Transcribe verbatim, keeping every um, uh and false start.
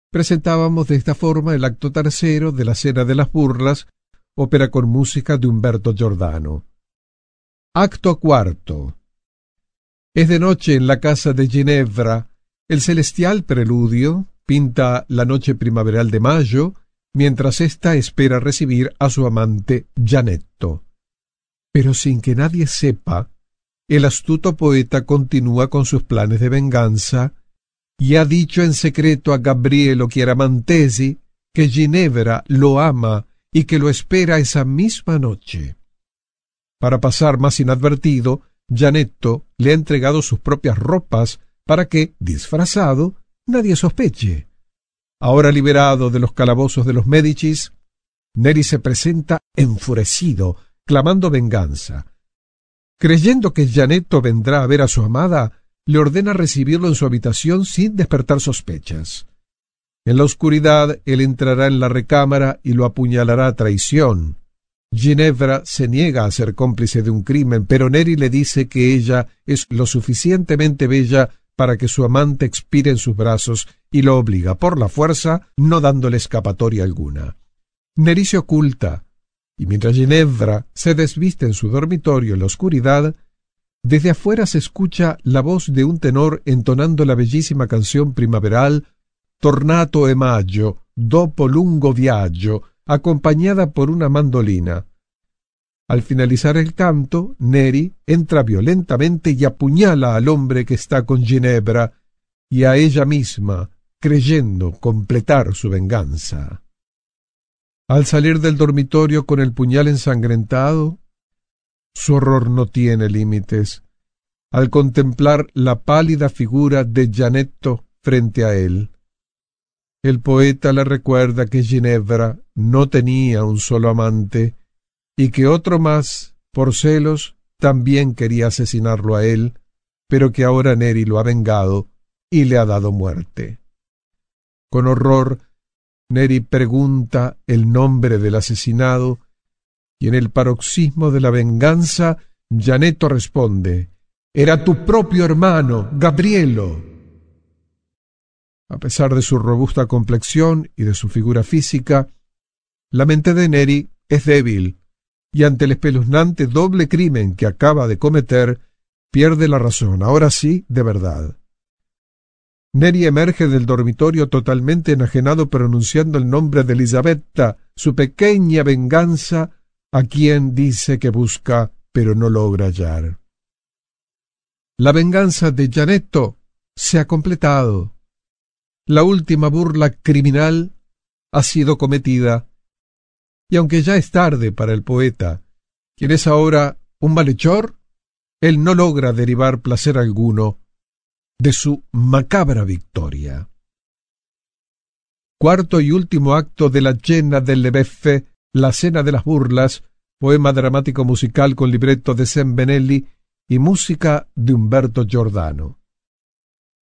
Presentábamos de esta forma el acto tercero de la Cena de las Burlas, ópera con música de Umberto Giordano. Acto cuarto. Es de noche en la casa de Ginevra. El celestial preludio pinta la noche primaveral de mayo, mientras ésta espera recibir a su amante Gianetto. Pero sin que nadie sepa, el astuto poeta continúa con sus planes de venganza y ha dicho en secreto a Gabrielo Chiaramantesi que Ginevra lo ama y que lo espera esa misma noche. Para pasar más inadvertido, Gianetto le ha entregado sus propias ropas para que, disfrazado, nadie sospeche. Ahora liberado de los calabozos de los Médicis, Neri se presenta enfurecido, clamando venganza. Creyendo que Gianetto vendrá a ver a su amada, le ordena recibirlo en su habitación sin despertar sospechas. En la oscuridad, él entrará en la recámara y lo apuñalará a traición. Ginevra se niega a ser cómplice de un crimen, pero Neri le dice que ella es lo suficientemente bella para que su amante expire en sus brazos y lo obliga por la fuerza, no dándole escapatoria alguna. Neri se oculta, y mientras Ginevra se desviste en su dormitorio en la oscuridad, desde afuera se escucha la voz de un tenor entonando la bellísima canción primaveral Tornato e maggio, dopo lungo viaggio, acompañada por una mandolina. Al finalizar el canto, Neri entra violentamente y apuñala al hombre que está con Ginevra y a ella misma, creyendo completar su venganza. Al salir del dormitorio con el puñal ensangrentado, su horror no tiene límites al contemplar la pálida figura de Gianetto frente a él. El poeta le recuerda que Ginevra no tenía un solo amante y que otro más, por celos, también quería asesinarlo a él, pero que ahora Neri lo ha vengado y le ha dado muerte. Con horror, Neri pregunta el nombre del asesinado y en el paroxismo de la venganza, Gianetto responde: «Era tu propio hermano, Gabrielo». A pesar de su robusta complexión y de su figura física, la mente de Neri es débil, y ante el espeluznante doble crimen que acaba de cometer, pierde la razón, ahora sí, de verdad. Neri emerge del dormitorio totalmente enajenado pronunciando el nombre de Elisabetta, su pequeña venganza, a quien dice que busca, pero no logra hallar. La venganza de Gianetto se ha completado. La última burla criminal ha sido cometida, y aunque ya es tarde para el poeta, quien es ahora un malhechor, él no logra derivar placer alguno de su macabra victoria. Cuarto y último acto de la Cena delle Beffe, la Cena de las Burlas, poema dramático musical con libretto de Sembelli y música de Umberto Giordano.